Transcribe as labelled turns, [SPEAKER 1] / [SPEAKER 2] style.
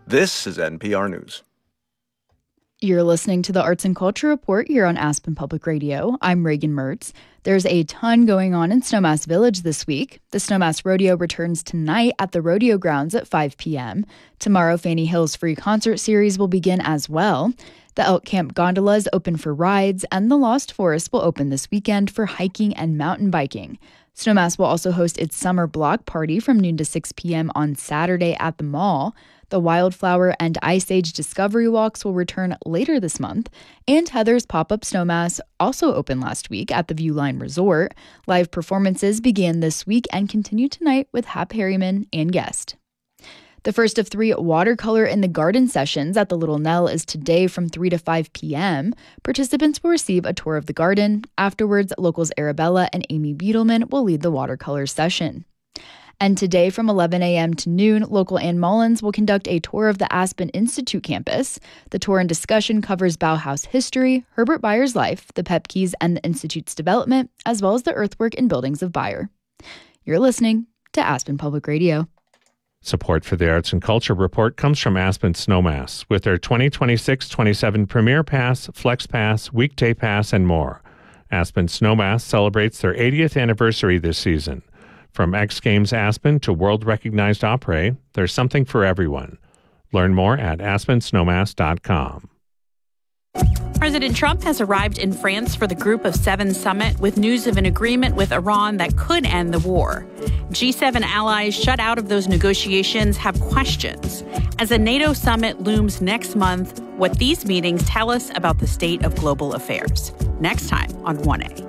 [SPEAKER 1] This is NPR News.
[SPEAKER 2] You're listening to the Arts and Culture Report here on Aspen Public Radio. I'm Reagan Mertz. There's a ton going on in Snowmass Village this week. The Snowmass Rodeo returns tonight at the rodeo grounds at 5 p.m. Tomorrow, Fanny Hill's free concert series will begin as well. The Elk Camp Gondola is open for rides, and the Lost Forest will open this weekend for hiking and mountain biking. Snowmass will also host its summer block party from noon to 6 p.m. on Saturday at the mall. The Wildflower and Ice Age Discovery Walks will return later this month, and Heather's Pop-Up Snowmass also opened last week at the Viewline Resort. Live performances began this week and continue tonight with Hap Harriman and guest. The first of 3 watercolor in the garden sessions at the Little Nell is today from 3 to 5 p.m. Participants will receive a tour of the garden. Afterwards, locals Arabella and Amy Beetleman will lead the watercolor session. And today from 11 a.m. to noon, local Ann Mullins will conduct a tour of the Aspen Institute campus. The tour and discussion covers Bauhaus history, Herbert Bayer's life, the Pep Keys and the Institute's development, as well as the earthwork and buildings of Bayer. You're listening to Aspen Public Radio.
[SPEAKER 3] Support for the Arts and Culture Report comes from Aspen Snowmass with their 2026-27 Premier Pass, Flex Pass, Weekday Pass, and more. Aspen Snowmass celebrates their 80th anniversary this season. From X Games Aspen to world-recognized opera, there's something for everyone. Learn more at aspensnowmass.com.
[SPEAKER 4] President Trump has arrived in France for the Group of Seven summit with news of an agreement with Iran that could end the war. G7 allies shut out of those negotiations have questions. As a NATO summit looms next month, what these meetings tell us about the state of global affairs. Next time on 1A.